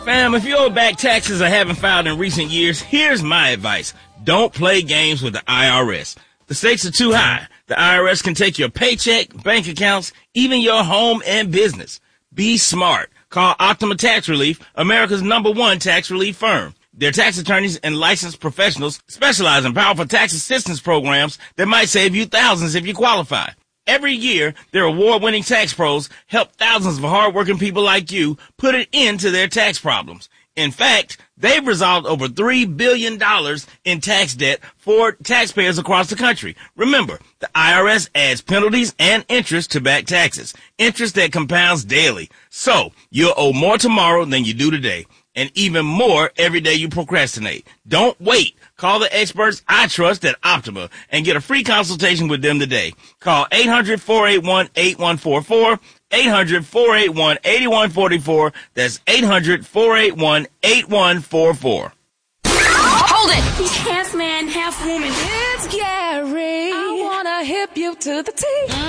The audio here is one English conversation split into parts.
Fam, if you owe back taxes or haven't filed in recent years, here's my advice. Don't play games with the IRS. The stakes are too high. The IRS can take your paycheck, bank accounts, even your home and business. Be smart. Call Optima Tax Relief, America's #1 tax relief firm. Their tax attorneys and licensed professionals specialize in powerful tax assistance programs that might save you thousands if you qualify. Every year, their award-winning tax pros help thousands of hardworking people like you put an end to their tax problems. In fact, they've resolved over $3 billion in tax debt for taxpayers across the country. Remember, the IRS adds penalties and interest to back taxes, interest that compounds daily. So, you'll owe more tomorrow than you do today, and even more every day you procrastinate. Don't wait. Call the experts I trust at Optima and get a free consultation with them today. Call 800-481-8144, 800-481-8144. That's 800-481-8144. Hold it! He's half man, half woman. It's Gary. I wanna hip you to the T.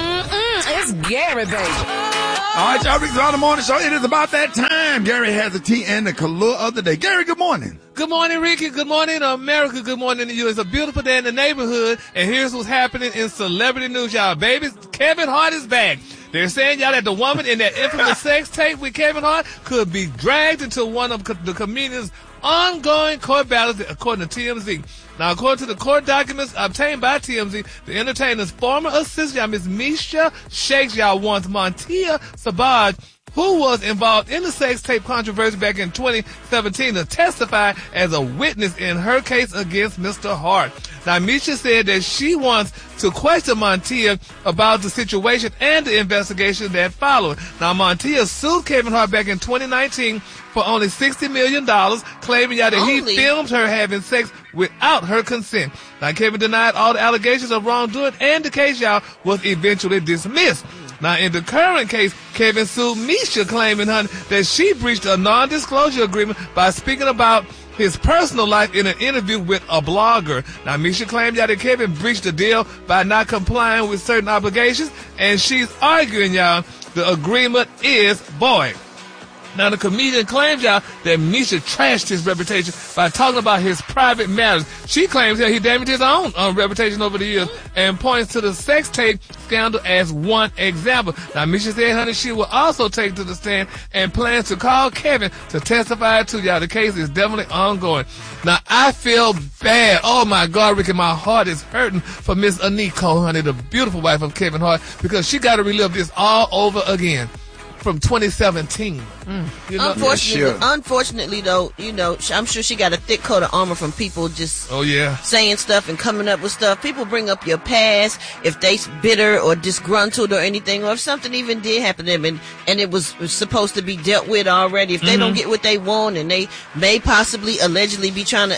It's Gary, baby. All right, y'all, Rick's on the morning show. It is about that time. Gary has the tea and the color of the day. Gary, good morning. Good morning, Ricky. Good morning, America. Good morning to you. It's a beautiful day in the neighborhood, and here's what's happening in celebrity news, y'all. Baby, Kevin Hart is back. They're saying, y'all, that the woman in that infamous sex tape with Kevin Hart could be dragged into one of the comedian's ongoing court battles, according to TMZ. Now, according to the court documents obtained by TMZ, the entertainer's former assistant, y'all, Miss Misha Shakes, y'all, wants Montia Sabaj, who was involved in the sex tape controversy back in 2017, to testify as a witness in her case against Mr. Hart. Now, Misha said that she wants to question Montia about the situation and the investigation that followed. Now, Montia sued Kevin Hart back in 2019 for only $60 million, claiming that he filmed her having sex without her consent. Now, Kevin denied all the allegations of wrongdoing, and the case, y'all, was eventually dismissed. Now, in the current case, Kevin sued Misha, claiming that she breached a non-disclosure agreement by speaking about his personal life in an interview with a blogger. Now, Misha claimed that Kevin breached the deal by not complying with certain obligations, and she's arguing, y'all, the agreement is void. Now, the comedian claims, y'all, that Misha trashed his reputation by talking about his private matters. She claims that he damaged his own reputation over the years and points to the sex tape scandal as one example. Now, Misha said, honey, she will also take to the stand and plans to call Kevin to testify to y'all. The case is definitely ongoing. Now, I feel bad. Oh, my God, Ricky, my heart is hurting for Miss Aniko, honey, the beautiful wife of Kevin Hart, because she got to relive this all over again from 2017. You know? Unfortunately, though, you know, I'm sure she got a thick coat of armor from people just saying stuff and coming up with stuff. People bring up your past if they bitter or disgruntled or anything, or if something even did happen to them and it was supposed to be dealt with already. If they don't get what they want and they may possibly allegedly be trying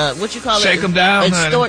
to shake them down, extort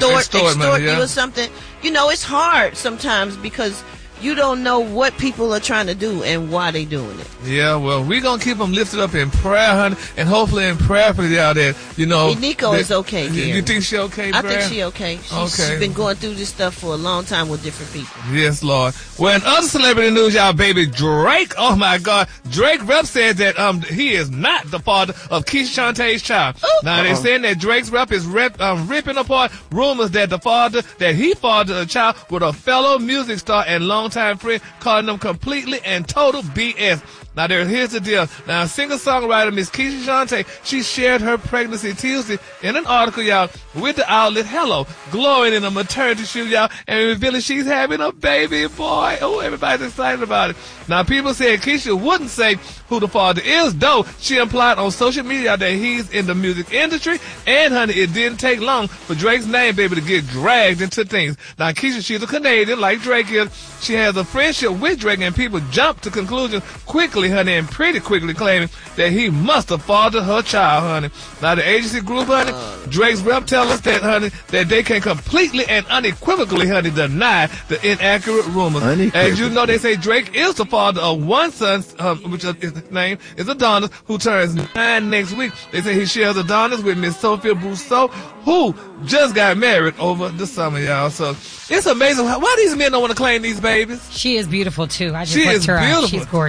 you or something. You know, it's hard sometimes because you don't know what people are trying to do and why they doing it. Yeah, well, we're going to keep them lifted up in prayer, honey, and hopefully in prayer for y'all that, you know. Nico is okay, Gary. You think she okay, I think she okay. She's been going through this stuff for a long time with different people. Yes, Lord. Well, in other celebrity news, y'all, baby, Drake, oh my God, Drake rep said that he is not the father of Keisha Shantae's child. Now, they're saying that Drake's rep is ripping apart rumors that he fathered a child with a fellow music star and longtime friend, calling them completely and total BS. Now, here's the deal. Now, singer-songwriter Miss Keisha Shantae, she shared her pregnancy Tuesday in an article, y'all, with the outlet Hello, glowing in a maternity shoot, y'all, and revealing she's having a baby boy. Oh, everybody's excited about it. Now, people said Keisha wouldn't say who the father is, though she implied on social media that he's in the music industry, and, honey, it didn't take long for Drake's name, baby, to get dragged into things. Now, Keisha, she's a Canadian, like Drake is. She has a friendship with Drake, and people jumped to conclusions quickly, honey, and pretty quickly claiming that he must have fathered her child, honey. Now, the agency group, honey, Drake's rep tell us that, honey, that they can completely and unequivocally, honey, deny the inaccurate rumors. As you know, they say Drake is the father of one son, which his name is Adonis, who turns 9 next week. They say he shares Adonis with Miss Sophia Brousseau, who just got married over the summer, y'all. So it's amazing. Why these men don't want to claim these babies? She is beautiful, too. I just looked her up. She's gorgeous.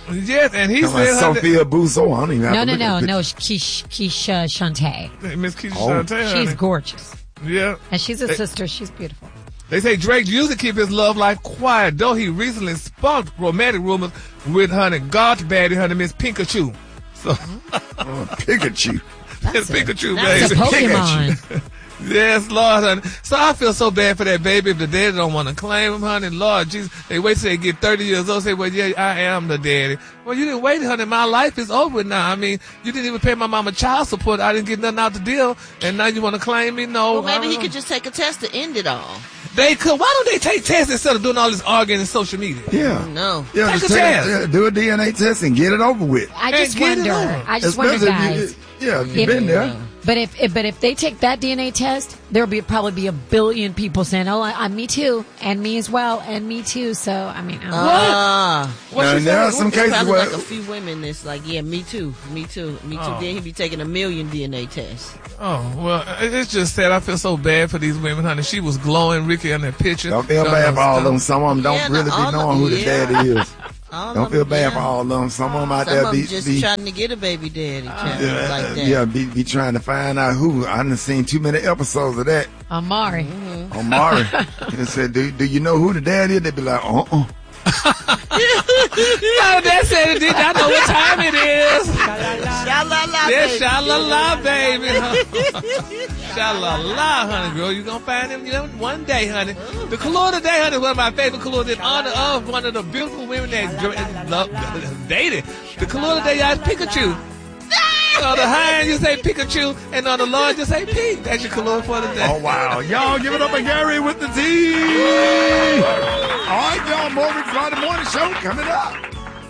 Yes, and he said Sophia Busso. I don't even have No. Keisha Shantae. Miss Keisha Shantae. She's gorgeous. Yeah. And she's a sister. She's beautiful. They say Drake used to keep his love life quiet, though he recently sparked romantic rumors with honey goth baddie, honey Miss Pikachu. So Pikachu. That's Pikachu, baby. That's a Pokemon. Yes, Lord, honey. So I feel so bad for that baby if the daddy don't want to claim him, honey. Lord, Jesus, they wait till they get 30 years old, say, well, yeah, I am the daddy. Well, you didn't wait, honey. My life is over now. I mean, you didn't even pay my mama child support. I didn't get nothing out the deal, and now you want to claim me? No. Well, maybe he could just take a test to end it all. They could. Why don't they take tests instead of doing all this arguing in social media? Yeah. No. Yeah, take a test. Do a DNA test and get it over with. I just wonder, guys. You've been there. But if they take that DNA test, there'll probably be a billion people saying, "Oh, me too, and me as well, and me too." So I mean, what? There are some cases probably where like a few women that's like, yeah, me too. Then he'd be taking 1 million DNA tests. Oh well, it's just sad. I feel so bad for these women, honey. She was glowing, Ricky, in that picture. Don't feel bad for all of them. Some of them don't really be knowing who the daddy is. Don't feel bad for all of them. Some of them out there be trying to get a baby daddy. Like that. Yeah, be trying to find out who. I done seen too many episodes of that. Amari. He said, do you know who the dad is? They be like, That's it. I know what time it is. Sha-la-la, baby. Sha-la-la, honey, girl. You're going to find him one day, honey. The color today, honey, is one of my favorite colors in honor of one of the beautiful women that dated. The color today, y'all, is Pikachu. On the high end, you say Pikachu, and on the low end, you say Pete. That's your color for the day. Oh, wow. Y'all give it up for Gary with the T. All right, y'all. More Rick Friday Morning Show coming up.